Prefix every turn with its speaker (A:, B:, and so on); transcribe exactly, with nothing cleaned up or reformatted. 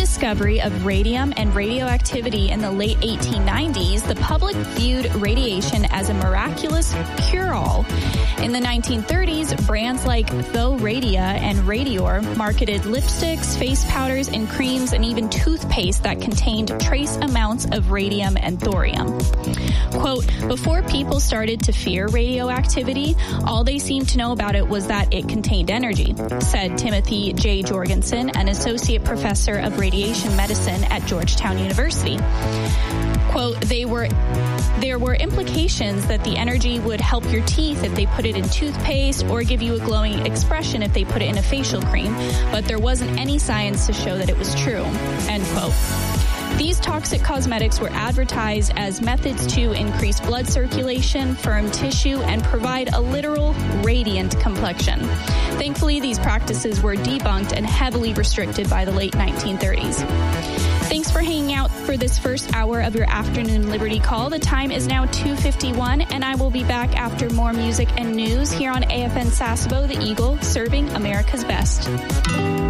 A: discovery of radium and radioactivity in the late eighteen nineties, the public viewed radiation as a miraculous cure-all. In the nineteen thirties, brands like Tho Radia and Radior marketed lipsticks, face powders, and creams, and even toothpaste that contained trace amounts of radium and thorium. Quote, before people started to fear radioactivity, all they seemed to know about it was that it contained energy, said Timothy J. Jorgensen, an associate professor of radiation medicine at Georgetown University. Quote, they were, there were implications that the energy would help your teeth if they put it in toothpaste or give you a glowing expression if they put it in a facial cream, but there wasn't any science to show that it was true, end quote. These toxic cosmetics were advertised as methods to increase blood circulation, firm tissue, and provide a literal radiant complexion. Thankfully, these practices were debunked and heavily restricted by the late nineteen thirties. Thanks for hanging out for this first hour of your afternoon Liberty Call. The time is now two fifty-one, and I will be back after more music and news here on A F N Sasebo, the Eagle, serving America's best.